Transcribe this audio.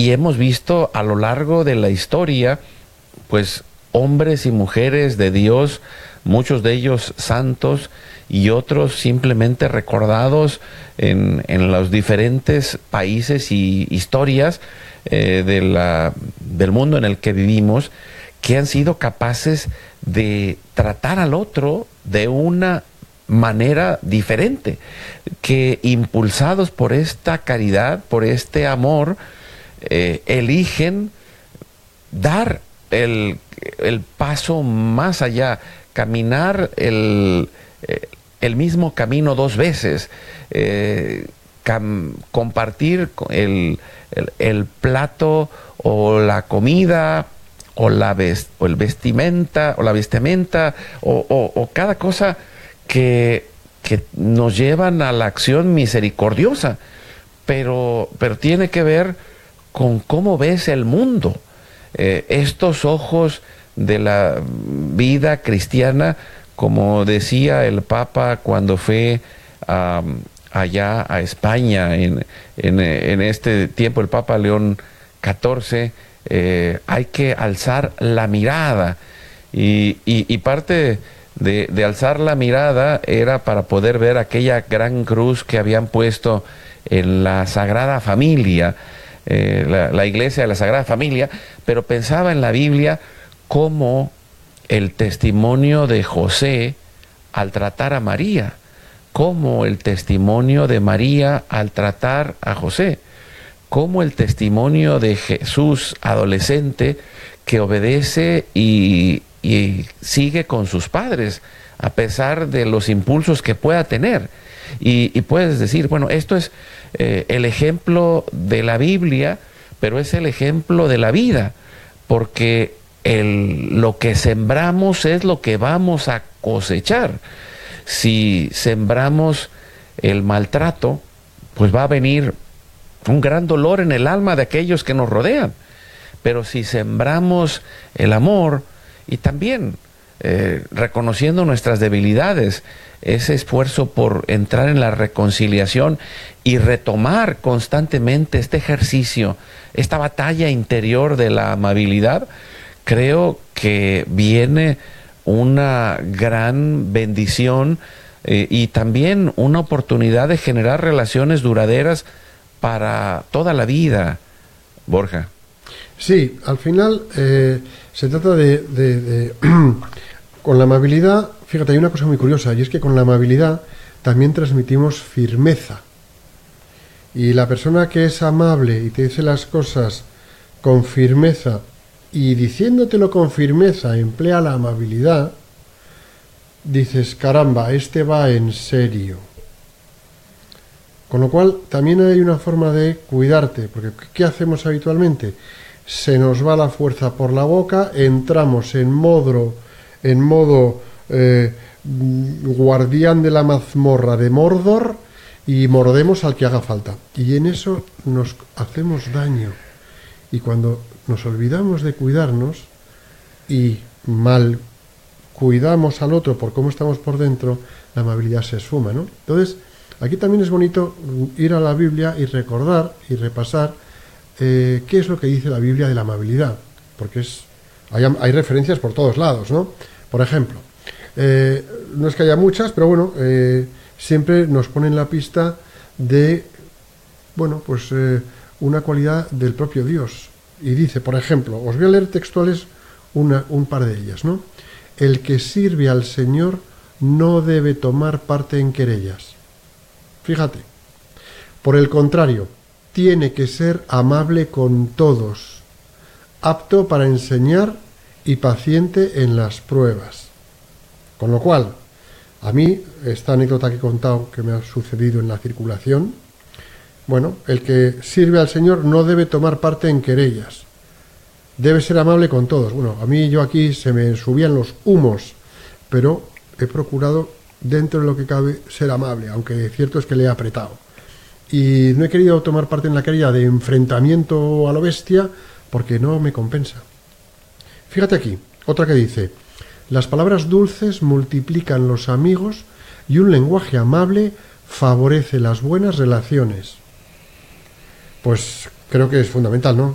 y hemos visto a lo largo de la historia, pues, hombres y mujeres de Dios, muchos de ellos santos y otros simplemente recordados en los diferentes países y historias del mundo en el que vivimos, que han sido capaces de tratar al otro de una manera diferente, que impulsados por esta caridad, por este amor, eligen dar el paso más allá, caminar el mismo camino dos veces, compartir el plato o la comida o el vestimenta o cada cosa que nos llevan a la acción misericordiosa, pero tiene que ver con cómo ves el mundo. Estos ojos de la vida cristiana, como decía el Papa cuando fue allá a España en este tiempo, el Papa León XIV, hay que alzar la mirada, y parte de alzar la mirada era para poder ver aquella gran cruz que habían puesto en la Sagrada Familia, la iglesia de la Sagrada Familia, pero pensaba en la Biblia como el testimonio de José al tratar a María, como el testimonio de María al tratar a José, como el testimonio de Jesús adolescente que obedece y sigue con sus padres a pesar de los impulsos que pueda tener. Y puedes decir, bueno, esto es el ejemplo de la Biblia, pero es el ejemplo de la vida, porque lo que sembramos es lo que vamos a cosechar. Si sembramos el maltrato, pues va a venir un gran dolor en el alma de aquellos que nos rodean. Pero si sembramos el amor, y también reconociendo nuestras debilidades, ese esfuerzo por entrar en la reconciliación y retomar constantemente este ejercicio, esta batalla interior de la amabilidad, creo que viene una gran bendición y también una oportunidad de generar relaciones duraderas para toda la vida, Borja. Sí, al final se trata de con la amabilidad, fíjate, hay una cosa muy curiosa, y es que con la amabilidad también transmitimos firmeza. Y la persona que es amable y te dice las cosas con firmeza, y diciéndotelo con firmeza emplea la amabilidad, dices, caramba, este va en serio. Con lo cual también hay una forma de cuidarte, porque ¿qué hacemos habitualmente? Se nos va la fuerza por la boca, entramos en modo guardián de la mazmorra de Mordor y mordemos al que haga falta. Y en eso nos hacemos daño. Y cuando nos olvidamos de cuidarnos y mal cuidamos al otro por cómo estamos por dentro, la amabilidad se esfuma, ¿no? Entonces, aquí también es bonito ir a la Biblia y recordar y repasar qué es lo que dice la Biblia de la amabilidad, porque hay referencias por todos lados, ¿no? Por ejemplo, no es que haya muchas, pero bueno, siempre nos ponen la pista de, bueno, pues una cualidad del propio Dios. Y dice, por ejemplo, os voy a leer textuales un par de ellas, ¿no? El que sirve al Señor no debe tomar parte en querellas. Fíjate. Por el contrario, tiene que ser amable con todos, apto para enseñar y paciente en las pruebas. Con lo cual, a mí, esta anécdota que he contado que me ha sucedido en la circulación, bueno, el que sirve al Señor no debe tomar parte en querellas, debe ser amable con todos. Bueno, a mí aquí se me subían los humos, pero he procurado, dentro de lo que cabe, ser amable, aunque cierto es que le he apretado. Y no he querido tomar parte en la querella de enfrentamiento a lo bestia, porque no me compensa. Fíjate aquí, otra que dice, las palabras dulces multiplican los amigos y un lenguaje amable favorece las buenas relaciones. Pues creo que es fundamental, ¿no?